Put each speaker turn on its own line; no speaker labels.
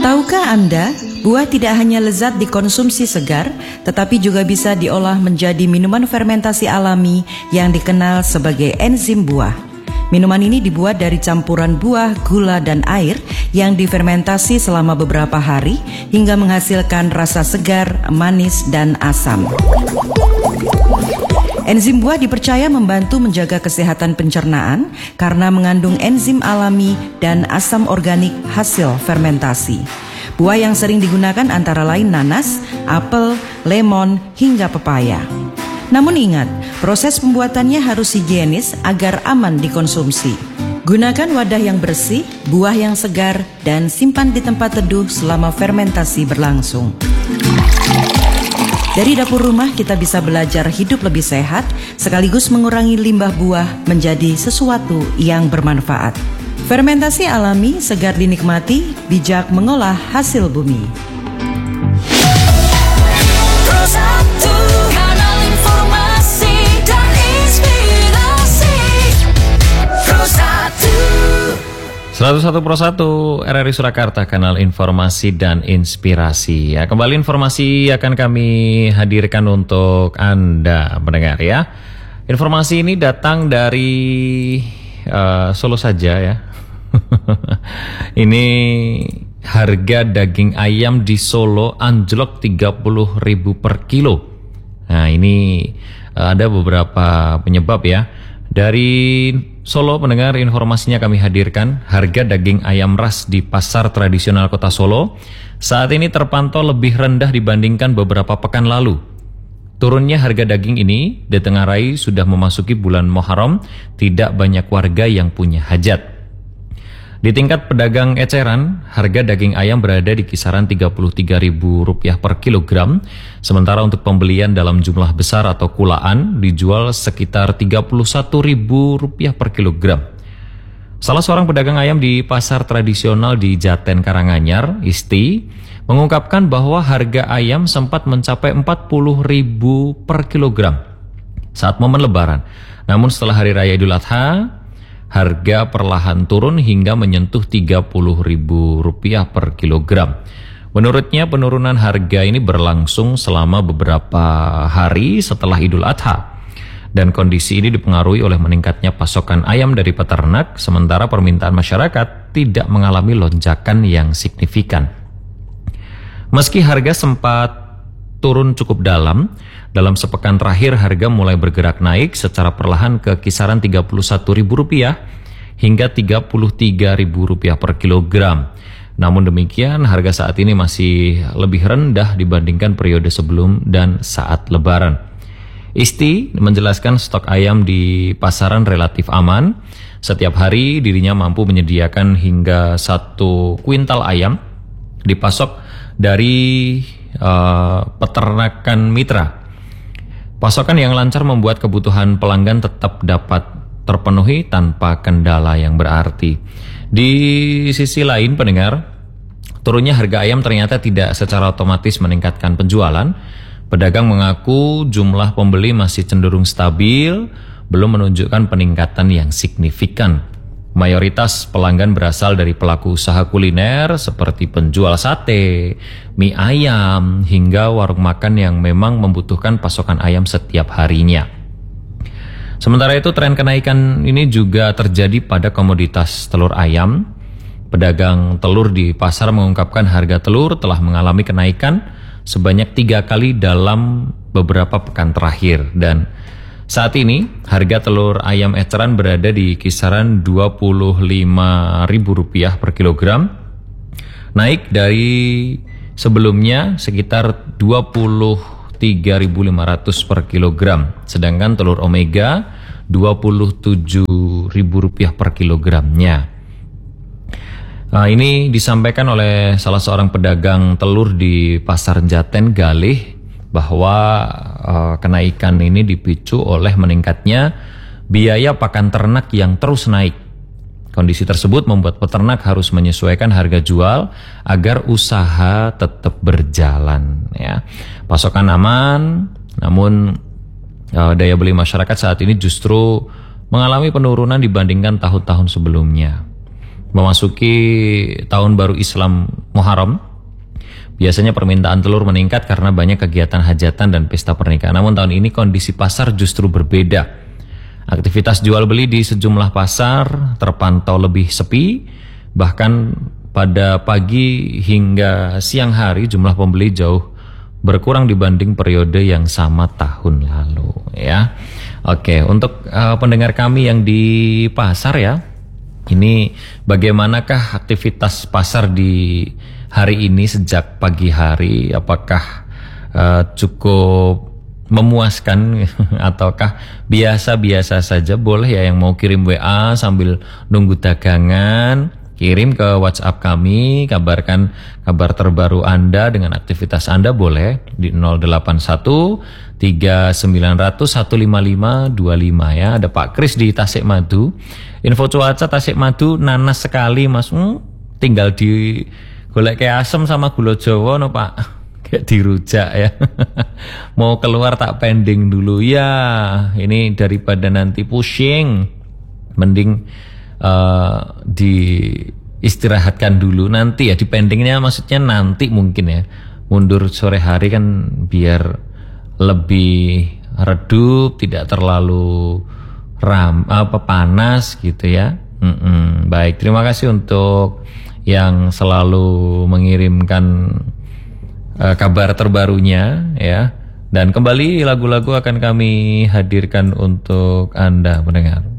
Tahukah Anda, buah tidak hanya lezat dikonsumsi segar, tetapi juga bisa diolah menjadi minuman fermentasi alami yang dikenal sebagai enzim buah. Minuman ini dibuat dari campuran buah, gula, dan air yang difermentasi selama beberapa hari hingga menghasilkan rasa segar, manis, dan asam. Enzim buah dipercaya membantu menjaga kesehatan pencernaan karena mengandung enzim alami dan asam organik hasil fermentasi. Buah yang sering digunakan antara lain nanas, apel, lemon, hingga pepaya. Namun ingat, proses pembuatannya harus higienis agar aman dikonsumsi. Gunakan wadah yang bersih, buah yang segar, dan simpan di tempat teduh selama fermentasi berlangsung. Dari dapur rumah kita bisa belajar hidup lebih sehat, sekaligus mengurangi limbah buah menjadi sesuatu yang bermanfaat. Fermentasi alami, segar dinikmati, bijak mengolah hasil bumi.
Pro1, kanal informasi dan inspirasi. Pro1.
101 Pro 1 RRI Surakarta, kanal informasi dan inspirasi. Ya, kembali informasi akan kami hadirkan untuk Anda mendengar ya. Informasi ini datang dari Solo saja ya. Ini harga daging ayam di Solo anjlok 30.000 per kilo. Nah, ini ada beberapa penyebab ya. Dari Solo pendengar, informasinya kami hadirkan. Harga daging ayam ras di pasar tradisional Kota Solo saat ini terpantau lebih rendah dibandingkan beberapa pekan lalu. Turunnya harga daging ini ditengarai sudah memasuki bulan Muharram, tidak banyak warga yang punya hajat. Di tingkat pedagang eceran, harga daging ayam berada di kisaran Rp33.000 per kilogram, sementara untuk pembelian dalam jumlah besar atau kulaan dijual sekitar Rp31.000 per kilogram. Salah seorang pedagang ayam di pasar tradisional di Jaten Karanganyar, Isti, mengungkapkan bahwa harga ayam sempat mencapai Rp40.000 per kilogram saat momen Lebaran. Namun setelah Hari Raya Idul Adha, harga perlahan turun hingga menyentuh Rp30.000 per kilogram. Menurutnya penurunan harga ini berlangsung selama beberapa hari setelah Idul Adha. Dan kondisi ini dipengaruhi oleh meningkatnya pasokan ayam dari peternak, sementara permintaan masyarakat tidak mengalami lonjakan yang signifikan. Meski harga sempat turun cukup dalam sepekan terakhir harga mulai bergerak naik secara perlahan ke kisaran Rp31.000 hingga Rp33.000 per kilogram. Namun demikian, harga saat ini masih lebih rendah dibandingkan periode sebelum dan saat Lebaran. Isti menjelaskan stok ayam di pasaran relatif aman. Setiap hari dirinya mampu menyediakan hingga 1 kuintal ayam dipasok dari peternakan mitra. Pasokan yang lancar membuat kebutuhan pelanggan tetap dapat terpenuhi tanpa kendala yang berarti. Di sisi lain pendengar, turunnya harga ayam ternyata tidak secara otomatis meningkatkan penjualan. Pedagang mengaku jumlah pembeli masih cenderung stabil, belum menunjukkan peningkatan yang signifikan. Mayoritas pelanggan berasal dari pelaku usaha kuliner seperti penjual sate, mie ayam, hingga warung makan yang memang membutuhkan pasokan ayam setiap harinya. Sementara itu, tren kenaikan ini juga terjadi pada komoditas telur ayam. Pedagang telur di pasar mengungkapkan harga telur telah mengalami kenaikan sebanyak 3 kali dalam beberapa pekan terakhir, dan saat ini harga telur ayam eceran berada di kisaran Rp25.000 per kilogram, naik dari sebelumnya sekitar Rp23.500 per kilogram, sedangkan telur omega Rp27.000 per kilogramnya. Nah, ini disampaikan oleh salah seorang pedagang telur di Pasar Jaten Galih bahwa kenaikan ini dipicu oleh meningkatnya biaya pakan ternak yang terus naik. Kondisi tersebut membuat peternak harus menyesuaikan harga jual agar usaha tetap berjalan. Ya. Pasokan aman, namun daya beli masyarakat saat ini justru mengalami penurunan dibandingkan tahun-tahun sebelumnya. Memasuki tahun baru Islam Muharram, biasanya permintaan telur meningkat karena banyak kegiatan hajatan dan pesta pernikahan. Namun tahun ini kondisi pasar justru berbeda. Aktivitas jual beli di sejumlah pasar terpantau lebih sepi, bahkan pada pagi hingga siang hari jumlah pembeli jauh berkurang dibanding periode yang sama tahun lalu ya. Oke, untuk pendengar kami yang di pasar ya, ini bagaimanakah aktivitas pasar di hari ini sejak pagi hari? Apakah cukup memuaskan ataukah biasa-biasa saja? Boleh ya yang mau kirim WA sambil nunggu dagangan, kirim ke WhatsApp kami, kabarkan kabar terbaru Anda dengan aktivitas Anda boleh di 081 3900 15525 ya. Ada Pak Kris di Tasikmadu. Info cuaca Tasikmadu nanas sekali Mas. Tinggal di golek kayak asem sama gula Jawa no Pak. Kayak dirujak ya. Mau keluar tak pending dulu ya. Ini daripada nanti pusing, mending di istirahatkan dulu nanti ya, dipendingnya maksudnya nanti mungkin ya, mundur sore hari kan biar lebih redup, tidak terlalu panas gitu ya. Baik, terima kasih untuk yang selalu mengirimkan kabar terbarunya ya. Dan kembali lagu-lagu akan kami hadirkan untuk Anda mendengar.